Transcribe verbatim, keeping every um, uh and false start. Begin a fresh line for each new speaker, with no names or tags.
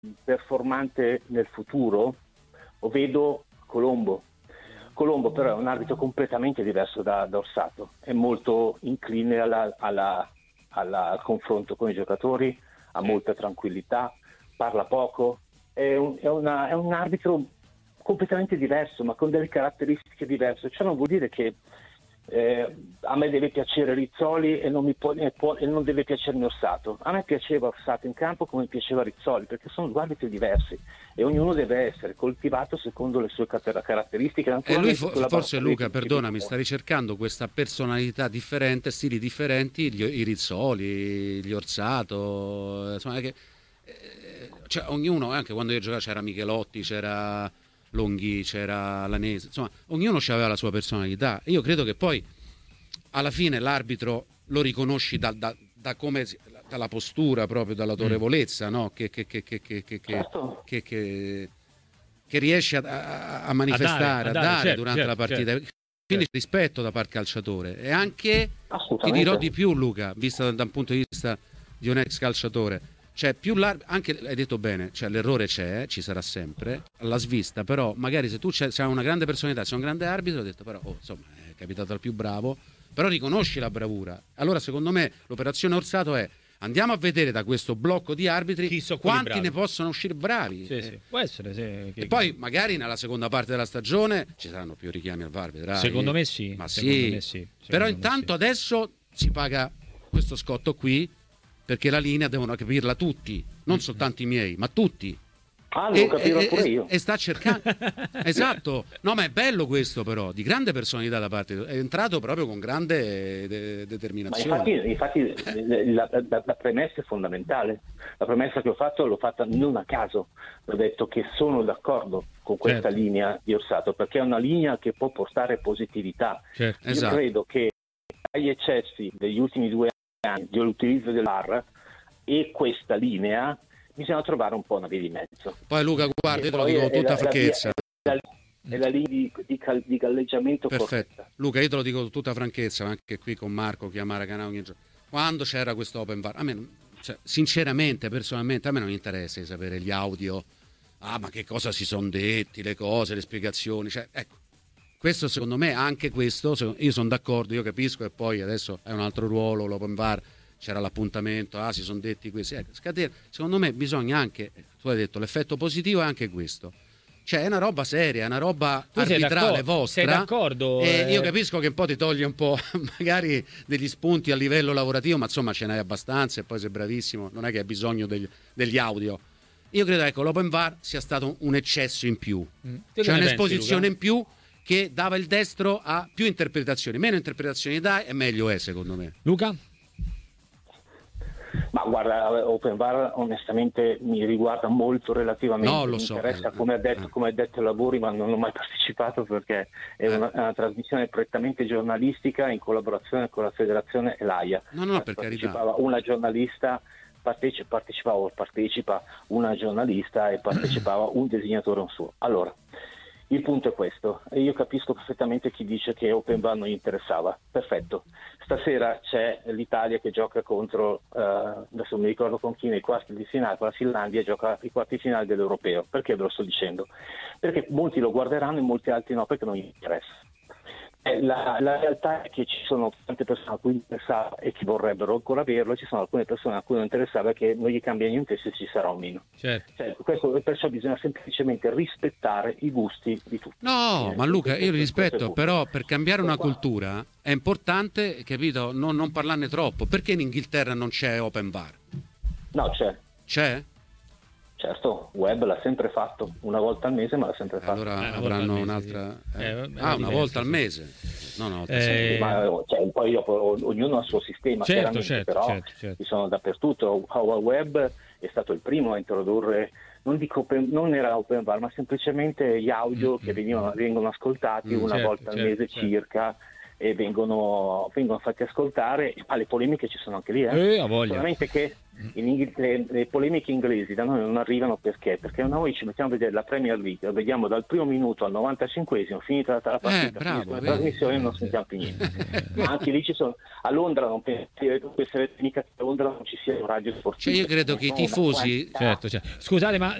performante nel futuro, o vedo Colombo. Colombo però è un arbitro completamente diverso da, da Orsato, è molto incline alla, alla, alla, al confronto con i giocatori, ha molta tranquillità, parla poco, è un, è, una, è un arbitro completamente diverso, ma con delle caratteristiche diverse. Ciò non vuol dire che eh, a me deve piacere Rizzoli e non, mi può, e, può, e non deve piacermi Orsato. A me piaceva Orsato in campo come piaceva Rizzoli, perché sono due arbitri diversi e ognuno deve essere coltivato secondo le sue caratteristiche.
E lui fo- forse Luca, perdonami, sta ricercando questa personalità differente, stili differenti, gli, i Rizzoli, gli Orsato, insomma, che, eh, cioè, ognuno, anche quando io giocavo c'era Michelotti, c'era Longhi, c'era Lanese, insomma, ognuno aveva la sua personalità. Io credo che poi alla fine l'arbitro lo riconosci da, da, da come dalla postura, proprio dall'autorevolezza, no? che, che, che, che, che, che,
certo.
che, che, che riesce a, a, a manifestare, a dare, a dare
certo,
durante
certo,
la partita.
Certo.
Quindi rispetto da parte calciatore, e anche ti dirò di più, Luca, vista da, da un punto di vista di un ex calciatore. Cioè, più l'arbitro, anche hai detto bene, cioè l'errore c'è, ci sarà sempre, alla svista, però magari se tu c'è, sei una grande personalità, sei un grande arbitro, ho detto però, oh, insomma, è capitato al più bravo, però riconosci la bravura. Allora, secondo me, l'operazione Orsato è: andiamo a vedere da questo blocco di arbitri
so
quanti ne possono uscire bravi.
Sì,
eh.
sì. Può essere, sì.
E
Che...
poi magari nella seconda parte della stagione ci saranno più richiami al V A R, vedrai.
Secondo me sì.
Ma
Secondo
sì.
me sì. Secondo
Però
me
intanto
sì.
adesso si paga questo scotto qui, perché la linea devono capirla tutti, non soltanto i miei, ma tutti.
Ah, lo capirò pure
e,
io.
E sta cercando. Esatto. No, ma è bello questo, però, di grande personalità da parte. È entrato proprio con grande de- determinazione.
Ma infatti, infatti la, la, la premessa è fondamentale. La premessa che ho fatto l'ho fatta non a caso. Ho detto che sono d'accordo con questa
Certo.
linea di Orsato, perché è una linea che può portare positività.
Certo.
Io
Esatto.
credo che agli eccessi degli ultimi due anni dell'utilizzo del V A R e questa linea bisogna trovare un po' una via di mezzo.
Poi Luca, guarda,
E
io te lo
poi
dico con
è
tutta
la-
franchezza.
È la, è la linea di, di, cal- di galleggiamento
Perfetto.
corretta.
Luca, io te lo dico con tutta franchezza, anche qui con Marco, Chiamara, Canao, ogni giorno. Quando c'era questo open V A R, a me, non- cioè, sinceramente, personalmente, a me non interessa di sapere gli audio. Ah, ma che cosa si sono detti, le cose, le spiegazioni. Cioè, ecco, questo secondo me, anche questo, io sono d'accordo, io capisco, e poi adesso è un altro ruolo, l'open V A R, c'era l'appuntamento, ah, si sono detti questi. Ecco, scatena. Secondo me bisogna anche, tu hai detto, l'effetto positivo è anche questo. Cioè è una roba seria, è una roba
Tu sei
arbitrale
d'accordo-
vostra.
sei d'accordo,
E
eh?
io capisco che un po' ti toglie un po' magari degli spunti a livello lavorativo, ma insomma ce n'hai abbastanza e poi sei bravissimo, non è che hai bisogno degli, degli audio. Io credo, ecco, l'open V A R sia stato un eccesso in più.
Mm. Tu
Cioè
che ne
un'esposizione
pensi,
in più che dava il destro a più interpretazioni. Meno interpretazioni dai e meglio è, secondo me.
Luca?
Ma guarda, Open V A R onestamente mi riguarda molto relativamente,
No, lo
mi
so,
interessa
eh,
come ha detto,
eh.
come ha detto ai lavori, ma non ho mai partecipato perché è
Eh.
una, una trasmissione prettamente giornalistica in collaborazione con la federazione e l'A I A.
No, no, no, per carità.
Partecipava una giornalista, parteci- partecipava o partecipa una giornalista e partecipava un disegnatore un suo. Allora, il punto è questo, e io capisco perfettamente chi dice che Open V A R non gli interessava. Perfetto. Stasera c'è l'Italia che gioca contro, eh, adesso non mi ricordo con chi, nei quarti di finale, con la Finlandia gioca i quarti di finale dell'Europeo. Perché ve lo sto dicendo? Perché molti lo guarderanno e molti altri no, perché non gli interessa. Eh, La, la realtà è che ci sono tante persone a cui interessava e che vorrebbero ancora averlo, ci sono alcune persone a cui non interessava che non gli cambia niente se ci sarà o meno.
Certo.
Cioè, questo, perciò bisogna semplicemente rispettare i gusti di tutti.
No,
Eh,
ma Luca,
questo-
io li
questo è
rispetto,
tutto.
però per cambiare una
Qua.
cultura è importante, capito, non, non parlarne troppo. Perché in Inghilterra non c'è Open V A R?
No, c'è.
C'è?
Certo, Web l'ha sempre fatto, una volta al mese, ma l'ha sempre fatto.
Allora
Eh, una volta
avranno
al mese,
un'altra...
sì.
eh.
Eh, è
ah, una
diverso,
volta al
sì.
mese. No, una volta
Eh,
sempre.
Ma, cioè, poi dopo, o- ognuno ha il suo sistema,
Certo,
chiaramente,
certo,
però
certo, certo.
ci sono dappertutto. Huawei Web è stato il primo a introdurre, non dico open- non era Open V A R, ma semplicemente gli audio
Mm,
che
mm,
venivano, vengono ascoltati
Mm,
una
certo,
volta al
certo,
mese
certo.
circa e vengono, vengono fatti ascoltare, ma le polemiche ci sono anche lì, eh?
Eh, ha voglia.
Solamente che In Inghi- le, le polemiche inglesi da noi non arrivano perché? Perché noi ci mettiamo a vedere la Premier League, la vediamo dal primo minuto al novantacinquesimo, finita la, la partita,
Eh, bravo,
finita la
vedi.
trasmissione, non sentiamo più niente. Ma anche lì ci sono, a Londra non penso che mica che a Londra non ci sia un radio sportivo.
Cioè io credo che i
Sono una
tifosi
quantità.
Certo, certo. Scusate, ma